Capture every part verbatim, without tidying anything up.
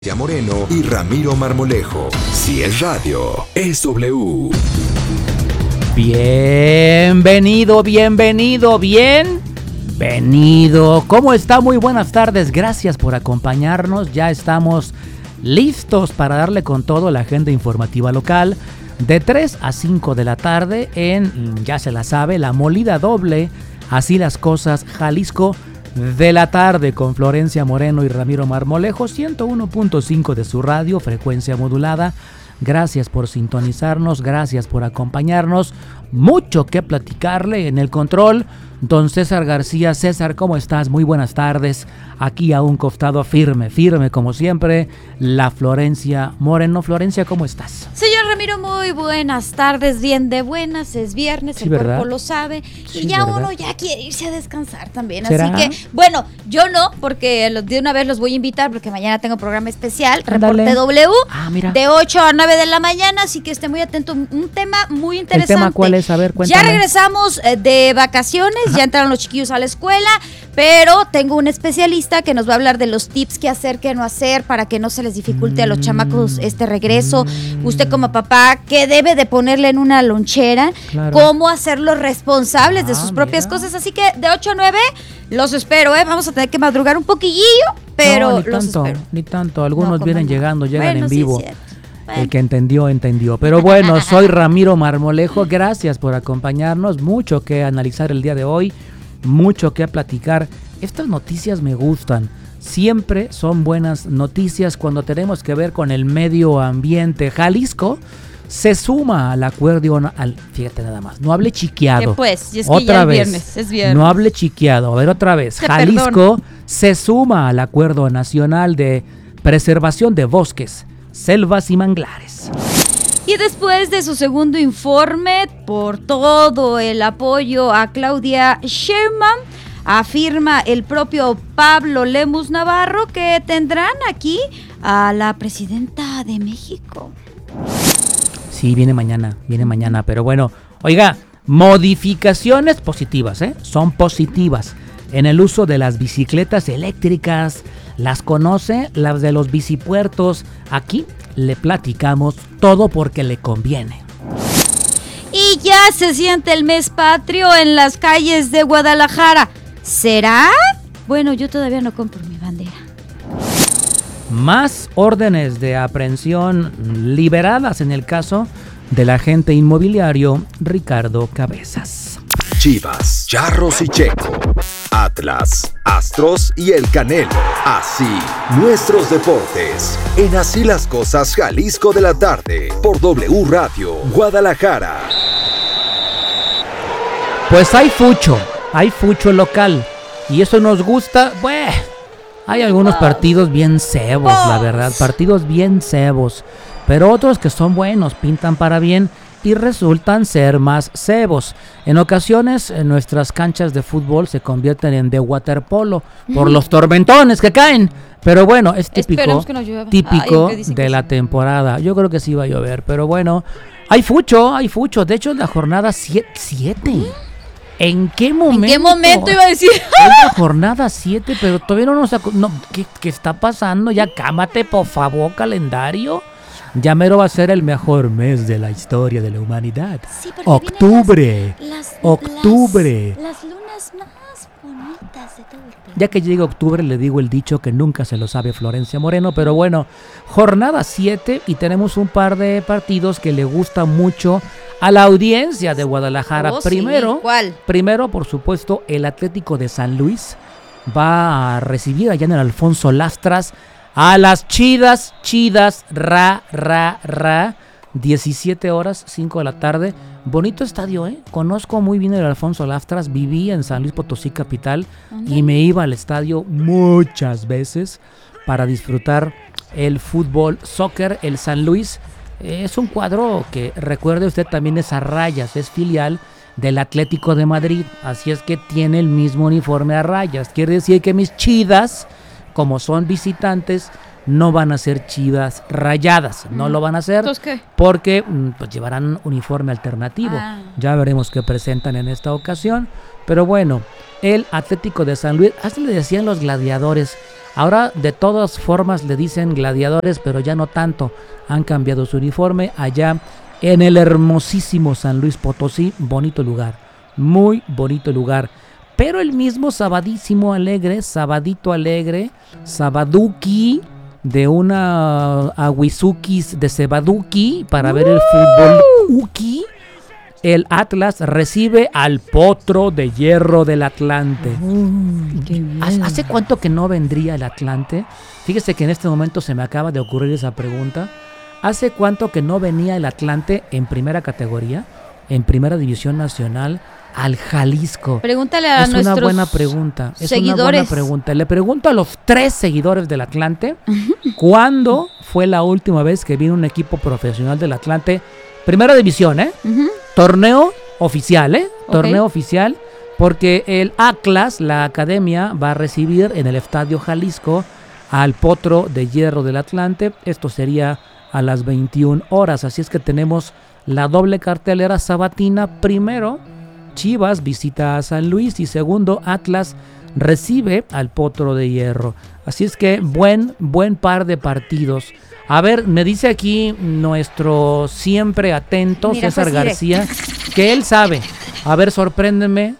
Moreno y Ramiro Marmolejo. Si es radio, es W. Bienvenido, bienvenido, bienvenido. ¿Cómo está? Muy buenas tardes. Gracias por acompañarnos. Ya estamos listos para darle con todo a la agenda informativa local de tres a cinco de la tarde en, ya se la sabe, La Molida Doble. Así las cosas, Jalisco de la tarde, con Florencia Moreno y Ramiro Marmolejo, ciento uno punto cinco de su radio, frecuencia modulada. Gracias por sintonizarnos, gracias por acompañarnos. Mucho que platicarle en el control. Don César García. César, ¿cómo estás? Muy buenas tardes. Aquí a un costado firme, firme como siempre, la Florencia Moreno. Florencia, ¿cómo estás? Señor Ramiro, muy buenas tardes. Bien de buenas, es viernes, sí, el ¿verdad? Cuerpo lo sabe. Sí, y ya ¿verdad? Uno ya quiere irse a descansar también. ¿Será? Así que, bueno, yo no, porque de una vez los voy a invitar, porque mañana tengo programa especial, Ándale. Reporte W, Ah, mira. de ocho a nueve de la mañana, así que esté muy atento. Un tema muy interesante. ¿El tema cuál es? A ver, cuéntame. Ya regresamos eh, de vacaciones, Ajá. Ya entraron los chiquillos a la escuela, pero tengo un especialista que nos va a hablar de los tips que hacer, qué no hacer, para que no se les dificulte a los chamacos este regreso. Mm. Usted como papá, ¿qué debe de ponerle en una lonchera? Claro. ¿Cómo hacerlos responsables de Ah, sus propias mira. cosas? Así que de ocho a nueve los espero, ¿eh? Vamos a tener que madrugar un poquillillo, pero no, ni los tanto, espero. ni tanto. Algunos No, vienen ¿cómo no? llegando, llegan Bueno, en sí, vivo. es cierto. Bueno. El que entendió, entendió. Pero bueno, soy Ramiro Marmolejo. Gracias por acompañarnos. Mucho que analizar el día de hoy. Mucho que platicar. Estas noticias me gustan. Siempre son buenas noticias cuando tenemos que ver con el medio ambiente. Jalisco se suma al acuerdo, al, fíjate nada más, no hable chiqueado. ¿Qué pues? Y es que otra ya es vez, viernes, es viernes. no hable chiqueado. A ver, otra vez. Te Jalisco perdono. se suma al Acuerdo Nacional de Preservación de Bosques, Selvas y Manglares. Y después de su segundo informe, por todo el apoyo a Claudia Sheinbaum, afirma el propio Pablo Lemus Navarro que tendrán aquí a la presidenta de México. Sí, viene mañana, viene mañana, pero bueno, oiga, modificaciones positivas, ¿eh? Son positivas en el uso de las bicicletas eléctricas. ¿Las conoce? Las de los bicipuertos. Aquí le platicamos todo porque le conviene. Y ya se siente el mes patrio en las calles de Guadalajara. ¿Será? Bueno, yo todavía no compro mi bandera. Más órdenes de aprehensión liberadas en el caso del agente inmobiliario Ricardo Cabezas. Chivas, Charros y Checo, Atlas, Astros y el Canelo. Así, nuestros deportes. En Así las Cosas, Jalisco de la tarde, por W Radio, Guadalajara. Pues hay fucho, hay fucho local. Y eso nos gusta, bueno, hay algunos partidos bien cebos, la verdad, partidos bien cebos. Pero otros que son buenos, pintan para bien y resultan ser más cebos. En ocasiones, en nuestras canchas de fútbol se convierten en de waterpolo por los tormentones que caen. Pero bueno, es típico, Esperemos que no llueva. típico Ay, dicen que de la sí. temporada. Yo creo que sí va a llover, pero bueno, hay fucho, hay fucho. De hecho, es la jornada siete. ¿En qué momento? ¿En qué momento iba a decir? Es la jornada siete, pero todavía no nos... acu- No, ¿qué, ¿Qué está pasando? Ya cámate, por favor, calendario. Ya mero va a ser el mejor mes de la historia de la humanidad. Sí, porque Octubre. vienen las- las- Octubre. Las, las lunas más bonitas de todo el planeta. Ya que llega octubre le digo el dicho que nunca se lo sabe Florencia Moreno, pero bueno, jornada siete y tenemos un par de partidos que le gusta mucho a la audiencia de Guadalajara. Oh, sí. Primero, ¿Cuál? primero, por supuesto, el Atlético de San Luis va a recibir allá en el Alfonso Lastras a las chidas, chidas, ra, ra, ra, diecisiete horas, cinco de la tarde. Bonito estadio, ¿eh? Conozco muy bien el Alfonso Lastras, viví en San Luis Potosí capital y me iba al estadio muchas veces para disfrutar el fútbol, soccer. El San Luis eh, es un cuadro que, recuerde usted, también es a rayas, es filial del Atlético de Madrid, así es que tiene el mismo uniforme a rayas. Quiere decir que mis chidas, como son visitantes, no van a ser Chivas Rayadas, no lo van a hacer. ¿Entonces qué? Porque pues, llevarán uniforme alternativo. Ah. Ya veremos qué presentan en esta ocasión. Pero bueno, el Atlético de San Luis, así le decían los gladiadores, Ahora de todas formas le dicen gladiadores, pero ya no tanto. Han cambiado su uniforme allá en el hermosísimo San Luis Potosí. Bonito lugar, muy bonito lugar. Pero el mismo Sabadísimo Alegre, Sabadito Alegre, Sabaduki, de una Aguizukis de Cebaduki para ver el fútbol Uki. El Atlas recibe al Potro de Hierro del Atlante. Uh, ¿Hace cuánto que no vendría el Atlante? Fíjese que en este momento se me acaba de ocurrir esa pregunta. ¿Hace cuánto que no venía el Atlante en primera categoría, en primera división nacional, al Jalisco? Pregúntale a es nuestros una buena pregunta. Es seguidores. una buena pregunta. Le pregunto a los tres seguidores del Atlante, ¿cuándo fue la última vez que vino un equipo profesional del Atlante? Primera división, ¿eh? Uh-huh. Torneo oficial, ¿eh? Ok. Torneo oficial, porque el Atlas, la academia, va a recibir en el Estadio Jalisco al Potro de Hierro del Atlante. Esto sería a las veintiuna horas, así es que tenemos la doble cartelera sabatina. Primero, Chivas visita a San Luis y segundo, Atlas recibe al Potro de Hierro. Así es que buen, buen par de partidos. A ver, me dice aquí nuestro siempre atento Mira, César pues, García, que él sabe. A ver, sorpréndeme.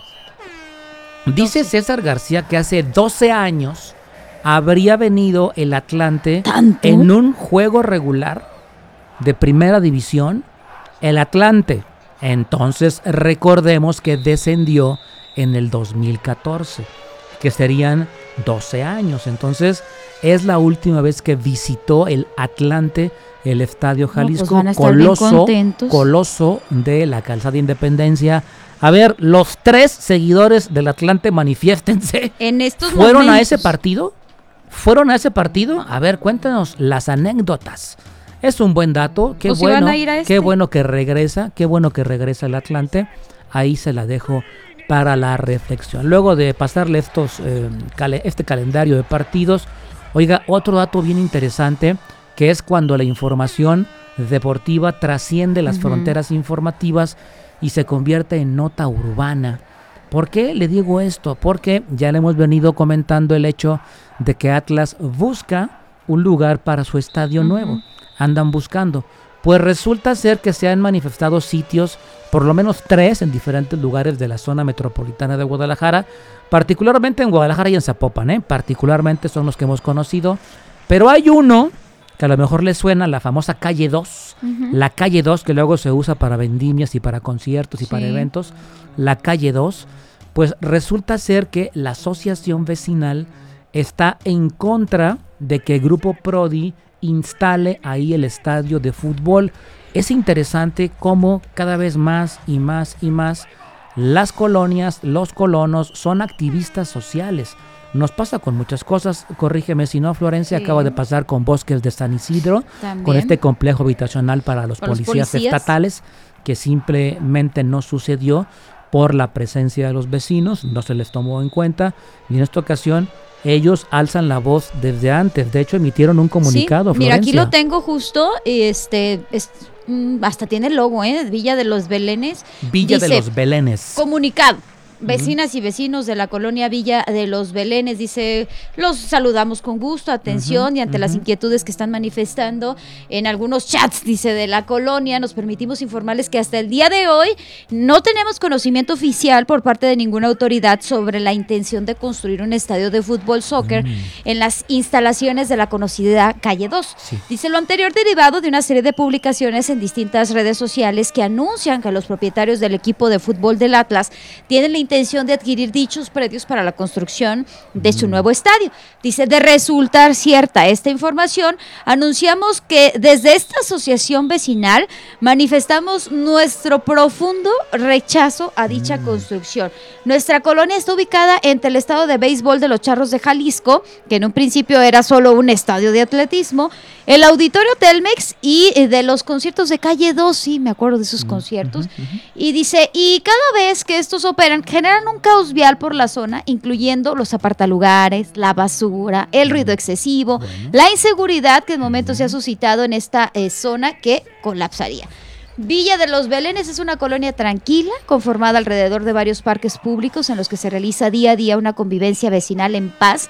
Dice César García que hace doce años habría venido el Atlante ¿Tanto? en un juego regular de primera división. El Atlante, entonces recordemos que descendió en el dos mil catorce, que serían doce años. Entonces es la última vez que visitó el Atlante el Estadio Jalisco, pues van a estar bien coloso, contentos. coloso de la Calzada Independencia. A ver, los tres seguidores del Atlante, manifiéstense. En estos ¿Fueron momentos, a ese partido? ¿Fueron a ese partido? A ver, cuéntanos las anécdotas. Es un buen dato. Qué Pues, ¿sí bueno, van a ir a este? qué bueno que regresa, qué bueno que regresa el Atlante. Ahí se la dejo para la reflexión. Luego de pasarle estos, eh, cal- este calendario de partidos, oiga, otro dato bien interesante, que es cuando la información deportiva trasciende las Ujú. fronteras informativas y se convierte en nota urbana. ¿Por qué le digo esto? Porque ya le hemos venido comentando el hecho de que Atlas busca un lugar para su estadio Ujú. nuevo. Andan buscando. Pues resulta ser que se han manifestado sitios, por lo menos tres, en diferentes lugares de la zona metropolitana de Guadalajara, particularmente en Guadalajara y en Zapopan, ¿eh? Particularmente son los que hemos conocido. Pero hay uno que a lo mejor le suena, la famosa calle dos. Ujú. La calle dos, que luego se usa para vendimias y para conciertos y Sí. para eventos. La calle dos, pues resulta ser que la asociación vecinal está en contra de que el Grupo Prodi instale ahí el estadio de fútbol. Es interesante cómo cada vez más y más y más las colonias, los colonos son activistas sociales. Nos pasa con muchas cosas, corrígeme si no, Florencia, Sí. acaba de pasar con Bosques de San Isidro, También. con este complejo habitacional para los Para los policías, policías. estatales, que simplemente no sucedió por la presencia de los vecinos, no se les tomó en cuenta, y en esta ocasión ellos alzan la voz desde antes. De hecho, emitieron un comunicado, Sí, mira, aquí Florencia. lo tengo justo, este, es, mm, hasta tiene el logo, ¿eh? Villa de los Belénes. Villa de Dice, los Belénes. Comunicado. Vecinas y vecinos de la colonia Villa de los Belénes, dice, los saludamos con gusto, atención, Ujú, y ante las ujú. inquietudes que están manifestando en algunos chats, dice, de la colonia, nos permitimos informarles que hasta el día de hoy no tenemos conocimiento oficial por parte de ninguna autoridad sobre la intención de construir un estadio de fútbol soccer Mm. en las instalaciones de la conocida Calle dos. Sí. Dice lo anterior derivado de una serie de publicaciones en distintas redes sociales que anuncian que los propietarios del equipo de fútbol del Atlas tienen la intención de adquirir dichos predios para la construcción de su nuevo estadio. Dice, de resultar cierta esta información, anunciamos que desde esta asociación vecinal manifestamos nuestro profundo rechazo a dicha construcción. Nuestra colonia está ubicada entre el estado de béisbol de los Charros de Jalisco, que en un principio era solo un estadio de atletismo, el auditorio Telmex y eh, de los conciertos de Calle dos, sí, me acuerdo de esos conciertos, y dice, y cada vez que estos operan, generan un caos vial por la zona, incluyendo los apartalugares, la basura, el ruido excesivo, Bueno. la inseguridad que en momentos se ha suscitado en esta eh, zona que colapsaría. Villa de los Belénes es una colonia tranquila, conformada alrededor de varios parques públicos en los que se realiza día a día una convivencia vecinal en paz.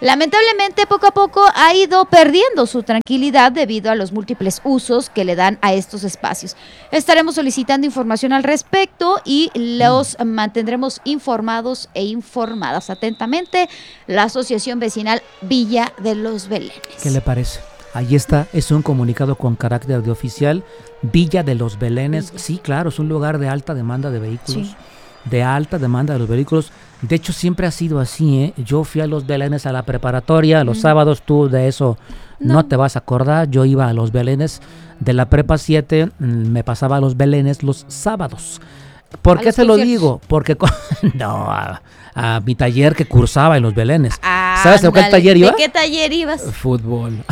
lamentablemente poco a poco ha ido perdiendo su tranquilidad debido a los múltiples usos que le dan a estos espacios. Estaremos solicitando información al respecto y los mantendremos informados e informadas atentamente. La Asociación Vecinal Villa de los Belénes. ¿Qué le parece? Ahí está, es un comunicado con carácter de oficial. Villa de los Belénes, Villa. Sí, claro, es un lugar de alta demanda de vehículos. Sí. De alta demanda de los vehículos. De hecho, siempre ha sido así, ¿eh? Yo fui a los Belénes a la preparatoria, los mm. sábados, tú de eso no. no te vas a acordar. Yo iba a los Belénes de la prepa siete, me pasaba a los Belénes los sábados. ¿Por qué te lo digo? Porque con, no, a, a mi taller que cursaba en los Belénes. Ah, ¿sabes de qué taller iba? ¿De qué taller ibas? Fútbol.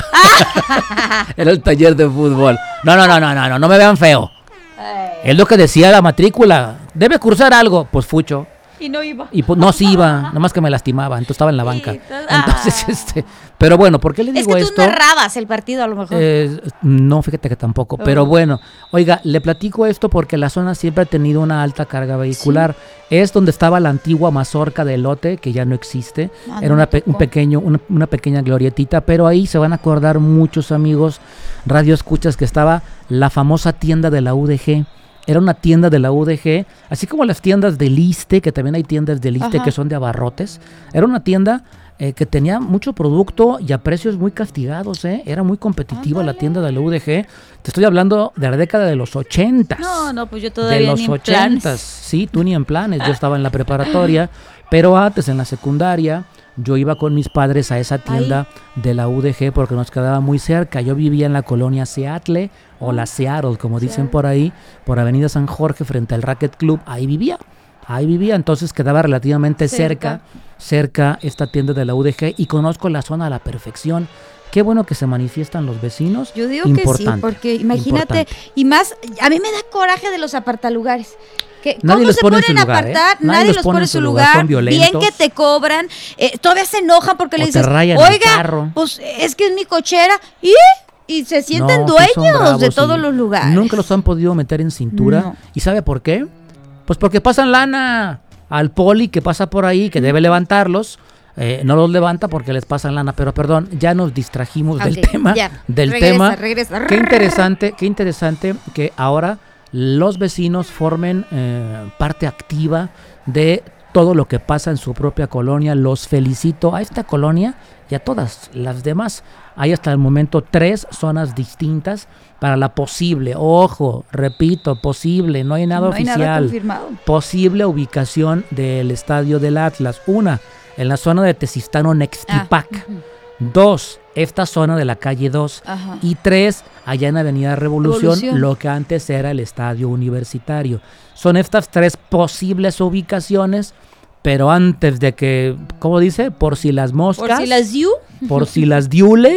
Ah. Era el taller de fútbol. No, no, no, no, no, no, no me vean feo. Ay. Es lo que decía la matrícula. Debe cursar algo. Pues fucho. Y no iba. Y pues, no, sí iba, nada más que me lastimaba, entonces estaba en la banca. Sí, entonces, ah. este, pero bueno, ¿por qué le digo esto? Es que tú esto? narrabas el partido a lo mejor. Eh, no, fíjate que tampoco, oh. pero bueno, oiga, le platico esto porque la zona siempre ha tenido una alta carga vehicular. Sí. Es donde estaba la antigua mazorca de elote, que ya no existe. Ah, Era una, pe- un pequeño, una, una pequeña glorietita, pero ahí se van a acordar muchos amigos radioescuchas que estaba la famosa tienda de la U D G. Era una tienda de la U D G, así como las tiendas del ISSSTE, que también hay tiendas del ISSSTE Ajá. que son de abarrotes. Era una tienda eh, que tenía mucho producto y a precios muy castigados, ¿eh? Era muy competitiva Ándale. la tienda de la U D G. Te estoy hablando de la década de los ochentas. No, no, pues yo todavía de los ni en ochentas. planes. Sí, tú ni en planes. Yo estaba en la preparatoria, pero antes en la secundaria yo iba con mis padres a esa tienda Ahí. de la U D G porque nos quedaba muy cerca. Yo vivía en la colonia Seattle o la Seattle, como dicen por ahí, por Avenida San Jorge, frente al Racket Club. Ahí vivía, ahí vivía. Entonces quedaba relativamente cerca, cerca, cerca esta tienda de la U D G y conozco la zona a la perfección. Qué bueno que se manifiestan los vecinos. Yo digo importante, que sí, porque imagínate, importante. Y más, a mí me da coraje de los apartalugares. Que, nadie ¿Cómo se pone ponen a lugar, apartar? ¿eh? Nadie, nadie los pone en su lugar, lugar bien que te cobran, eh, todavía se enojan porque le dices, oiga, pues es que es mi cochera, y, y se sienten no, dueños de todos los lugares. Nunca los han podido meter en cintura. No. ¿Y sabe por qué? Pues porque pasan lana al poli que pasa por ahí, que debe levantarlos. Eh, no los levanta porque les pasan lana, pero perdón, ya nos distrajimos okay, del tema, ya. del regresa, tema. Regresa. Qué interesante, qué interesante que ahora los vecinos formen eh, parte activa de todo lo que pasa en su propia colonia. Los felicito a esta colonia y a todas las demás. Hay hasta el momento tres zonas distintas para la posible, ojo, repito, posible, no hay nada no oficial, hay nada confirmado. Posible ubicación del estadio del Atlas. Una, en la zona de Tezistano Nextipac. Ah, uh-huh. Dos, esta zona de la calle dos. Ajá. Y tres, allá en Avenida Revolución, Revolución, lo que antes era el Estadio Universitario. Son estas tres posibles ubicaciones, pero antes de que, ¿cómo dice? Por si las moscas. Por si las diu. Por si las diule,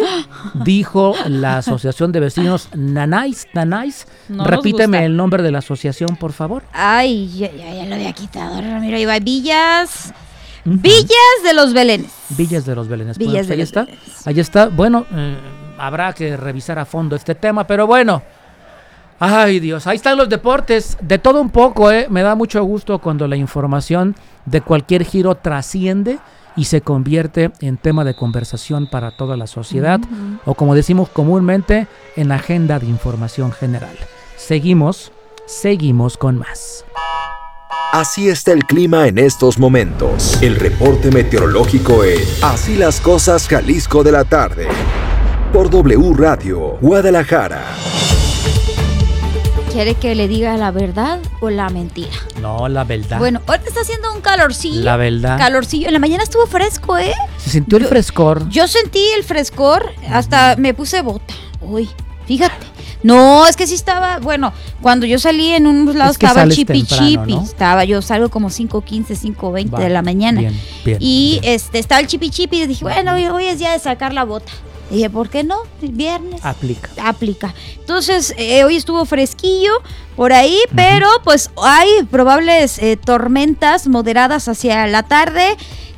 dijo la Asociación de Vecinos Nanais. Nanais. No Repíteme el nombre de la asociación, por favor. Ay, ya, ya, ya lo había quitado. Mira, iba Villas... Uh-huh. Villas de los Belénes. Villas de los Belénes. Villas bueno, de ahí los está. Belénes. Ahí está. Bueno, eh, habrá que revisar a fondo este tema, pero bueno. Ay, Dios. Ahí están los deportes. De todo un poco, ¿eh? Me da mucho gusto cuando la información de cualquier giro trasciende y se convierte en tema de conversación para toda la sociedad, uh-huh. o como decimos comúnmente, en la agenda de información general. Seguimos, seguimos con más. Así está el clima en estos momentos. El reporte meteorológico en Así las cosas Jalisco de la tarde. Por W Radio, Guadalajara. ¿Quiere que le diga la verdad o la mentira? No, la verdad. Bueno, ahorita está haciendo un calorcillo. La verdad. Calorcillo. En la mañana estuvo fresco, ¿eh? Se sintió yo, el frescor. Yo sentí el frescor, hasta me puse bota. Uy, fíjate. No, es que sí estaba, bueno, cuando yo salí en unos lados es que estaba chipi temprano, chipi, ¿no? Estaba, yo salgo como cinco quince, cinco veinte de la mañana. Bien, bien, y bien. este estaba el chipi chipi y dije, bueno, hoy, hoy es día de sacar la bota. Dije, ¿por qué no? Viernes. Aplica. Aplica. Entonces, eh, hoy estuvo fresquillo por ahí, uh-huh. pero pues hay probables eh, tormentas moderadas hacia la tarde.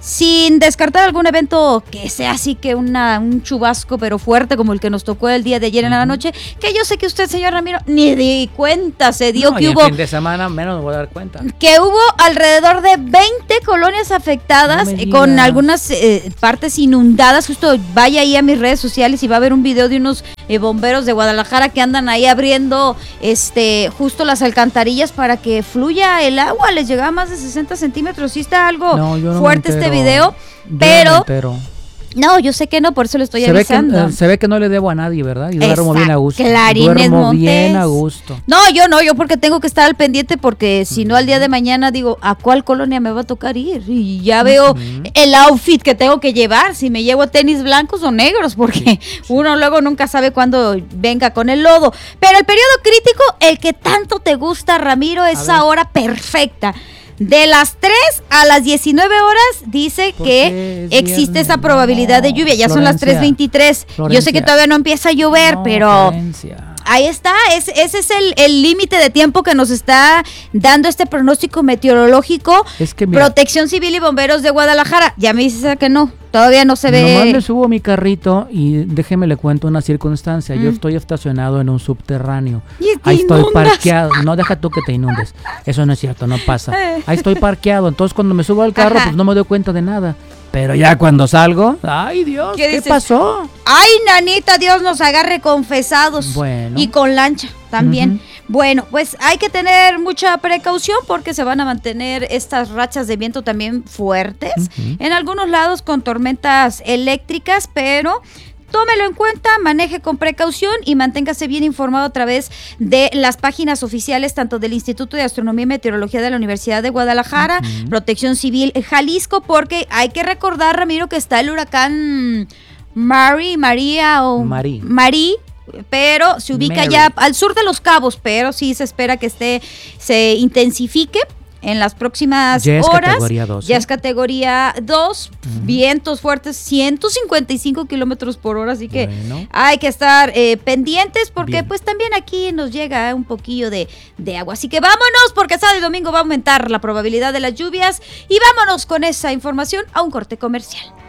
sin descartar algún evento que sea así que una, un chubasco pero fuerte como el que nos tocó el día de ayer uh-huh. en la noche, que yo sé que usted, señor Ramiro, ni de cuenta se dio no, que y hubo... el fin de semana menos me voy a dar cuenta. Que hubo alrededor de veinte colonias afectadas no con algunas eh, partes inundadas. Justo vaya ahí a mis redes sociales y va a ver un video de unos eh, bomberos de Guadalajara que andan ahí abriendo este justo las alcantarillas para que fluya el agua. Les llegaba más de sesenta centímetros. Sí está algo no, no fuerte este video, yo pero... No No, yo sé que no, por eso le estoy se avisando. Ve que, se ve que no le debo a nadie, ¿verdad? Y duermo bien a gusto. Clarines duermo Montes. bien a gusto. No, yo no, yo porque tengo que estar al pendiente porque si no al día de mañana digo, ¿a cuál colonia me va a tocar ir? Y ya veo uh-huh. el outfit que tengo que llevar, si me llevo tenis blancos o negros, porque sí, sí. uno luego nunca sabe cuándo venga con el lodo. Pero el periodo crítico, el que tanto te gusta, Ramiro, es esa hora perfecta. De las tres a las diecinueve horas dice que existe viernes, esa probabilidad no, de lluvia. Ya Florencia, son las tres veintitrés. Yo sé que todavía no empieza a llover, no, pero Florencia. Ahí está. Es, ese es el límite de tiempo que nos está dando este pronóstico meteorológico. Es que mira, Protección Civil y Bomberos de Guadalajara. Ya me dices que no. Todavía no se ve. Nomás le subo mi carrito y déjeme le cuento una circunstancia. Mm. Yo estoy estacionado en un subterráneo. Ahí estoy inundas? parqueado. No, deja tú que te inundes. Eso no es cierto, no pasa. Ahí estoy parqueado. Entonces cuando me subo al carro, Ajá. pues no me doy cuenta de nada. Pero ya cuando salgo, ¡ay Dios! ¿Qué, ¿qué pasó? ¡Ay, nanita! Dios nos agarre confesados. Bueno. Y con lancha también. Uh-huh. Bueno, pues hay que tener mucha precaución porque se van a mantener estas rachas de viento también fuertes. Uh-huh. En algunos lados con tormentas eléctricas, pero... tómelo en cuenta, maneje con precaución y manténgase bien informado a través de las páginas oficiales tanto del Instituto de Astronomía y Meteorología de la Universidad de Guadalajara, uh-huh. Protección Civil Jalisco, porque hay que recordar, Ramiro, que está el huracán Mary, María o Marí. Marí, pero se ubica Mary. ya al sur de Los Cabos, pero sí se espera que esté, se intensifique. En las próximas ya es horas, categoría dos, ya ¿eh? es categoría dos, uh-huh. vientos fuertes, ciento cincuenta y cinco kilómetros por hora, así que bueno. hay que estar eh, pendientes porque Bien. pues también aquí nos llega un poquillo de, de agua. Así que vámonos porque sábado y domingo va a aumentar la probabilidad de las lluvias y vámonos con esa información a un corte comercial.